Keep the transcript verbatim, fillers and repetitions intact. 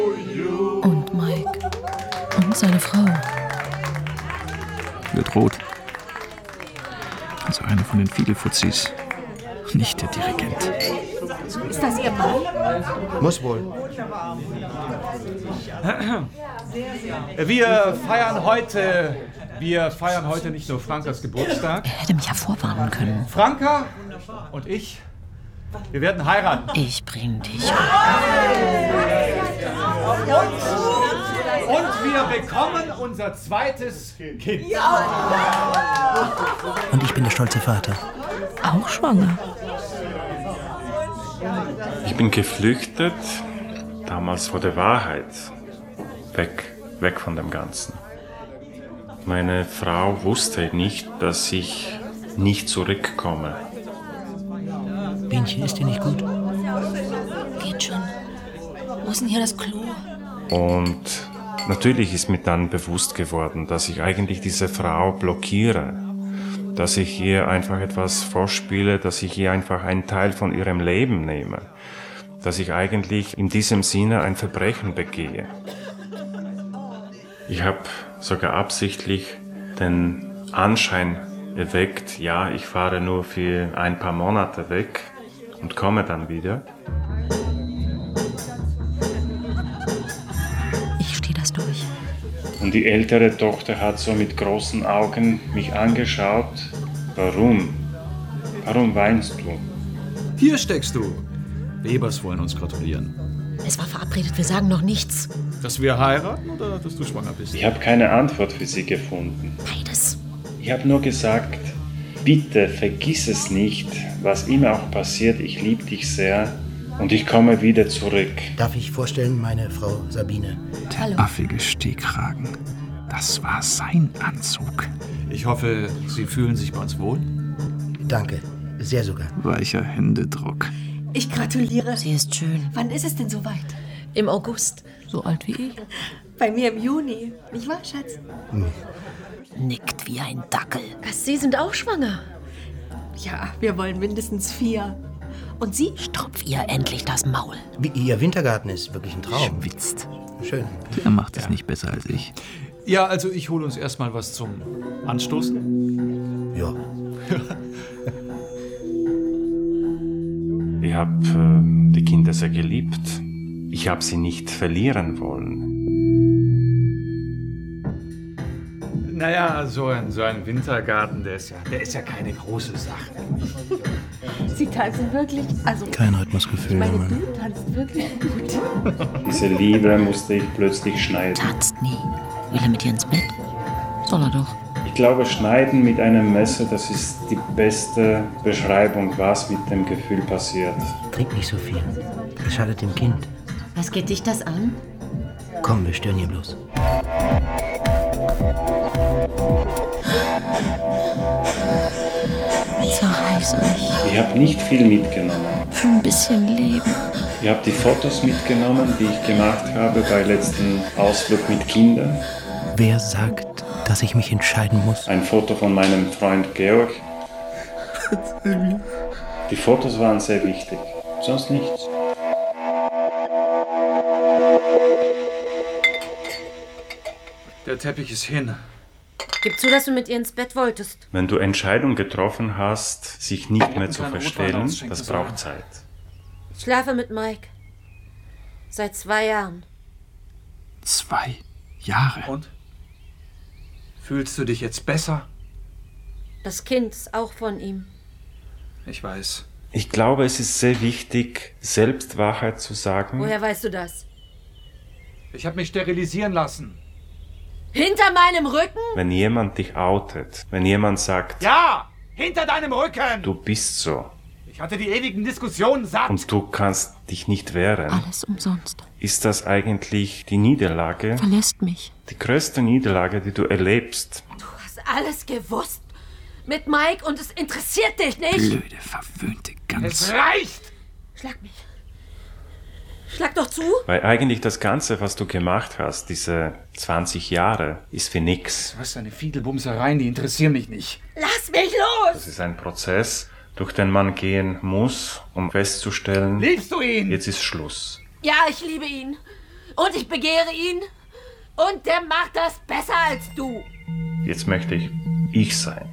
Und Mike. Und seine Frau. Wird rot. Also einer von den Fidelfuzis. Nicht der Dirigent. Ist das Ihr Mann? Muss wohl. Wir feiern heute, wir feiern heute nicht nur Frankas Geburtstag. Er hätte mich ja vorwarnen können. Franka und ich, wir werden heiraten. Ich bring dich. Und wir bekommen unser zweites Kind. Und ich bin der stolze Vater. Auch schwanger. Ich bin geflüchtet, damals vor der Wahrheit. Weg, weg von dem Ganzen. Meine Frau wusste nicht, dass ich nicht zurückkomme. Bienchen, ist dir nicht gut? Geht schon. Wo ist denn hier das Klo? Und natürlich ist mir dann bewusst geworden, dass ich eigentlich diese Frau blockiere. Dass ich ihr einfach etwas vorspiele, dass ich ihr einfach einen Teil von ihrem Leben nehme. Dass ich eigentlich in diesem Sinne ein Verbrechen begehe. Ich habe sogar absichtlich den Anschein erweckt, ja, ich fahre nur für ein paar Monate weg und komme dann wieder. Ich stehe das durch. Und die ältere Tochter hat so mit großen Augen mich angeschaut. Warum? Warum weinst du? Hier steckst du. Webers wollen uns gratulieren. Es war verabredet, wir sagen noch nichts. Dass wir heiraten oder dass du schwanger bist? Ich habe keine Antwort für sie gefunden. Beides. Ich habe nur gesagt, bitte vergiss es nicht, was immer auch passiert, ich liebe dich sehr und ich komme wieder zurück. Darf ich vorstellen, meine Frau Sabine? Der Hallo. affige Stehkragen. Das war sein Anzug. Ich hoffe, Sie fühlen sich bei uns wohl. Danke, sehr sogar. Weicher Händedruck. Ich gratuliere. Sie ist schön. Wann ist es denn soweit? Im August. So alt wie ich. Bei mir im Juni. Nicht wahr, Schatz? Nickt wie ein Dackel. Sie sind auch schwanger. Ja, wir wollen mindestens vier. Und Sie? Stopf ihr endlich das Maul. Wie, Ihr Wintergarten ist wirklich ein Traum. Schwitzt. Schön. Er macht es nicht besser als ich. Ja, also ich hole uns erstmal was zum Anstoßen. Ja. Ich habe äh, die Kinder sehr geliebt. Ich habe sie nicht verlieren wollen. Naja, so ein, so ein Wintergarten, der ist, ja, der ist ja keine große Sache. Sie tanzen wirklich, also... Kein Rhythmusgefühl, Meine, Mann. du tanzt wirklich gut. Diese Liebe musste ich plötzlich schneiden. Tanzt nie. Will er mit ihr ins Bett? Soll er doch. Ich glaube, schneiden mit einem Messer, das ist die beste Beschreibung, was mit dem Gefühl passiert. Trink nicht so viel. Das schadet dem Kind. Was geht dich das an? Komm, wir stören hier bloß. Zerreiß euch. Ich habe nicht viel mitgenommen. Für ein bisschen Leben. Ich habe die Fotos mitgenommen, die ich gemacht habe bei letzten Ausflug mit Kindern. Wer sagt, dass ich mich entscheiden muss? Ein Foto von meinem Freund Georg. Die Fotos waren sehr wichtig. Sonst nichts. Der Teppich ist hin. Gib zu, dass du mit ihr ins Bett wolltest. Wenn du Entscheidungen getroffen hast, sich nicht mehr zu verstellen, das braucht Zeit. Ich schlafe mit Mike. Seit zwei Jahren. Zwei Jahre. Und? Fühlst du dich jetzt besser? Das Kind ist auch von ihm. Ich weiß. Ich glaube, es ist sehr wichtig, selbst Wahrheit zu sagen. Woher weißt du das? Ich habe mich sterilisieren lassen. Hinter meinem Rücken? Wenn jemand dich outet, wenn jemand sagt, Ja! Hinter deinem Rücken! du bist so Ich hatte die ewigen Diskussionen satt. und du kannst dich nicht wehren, Alles umsonst. ist das eigentlich die Niederlage, Verlässt mich. die größte Niederlage, die du erlebst. Du hast alles gewusst. Mit Mike und es interessiert dich nicht. Blöde, verwöhnte Gans. Es reicht! Schlag mich. Schlag doch zu. Weil eigentlich das Ganze, was du gemacht hast, diese zwanzig Jahre, ist für nix. Was, deine Fiedelbumsereien, die interessieren mich nicht. Lass mich los. Das ist ein Prozess, durch den man gehen muss, um festzustellen, Liebst du ihn? jetzt ist Schluss. Ja, ich liebe ihn. Und ich begehre ihn. Und der macht das besser als du. Jetzt möchte ich ich sein.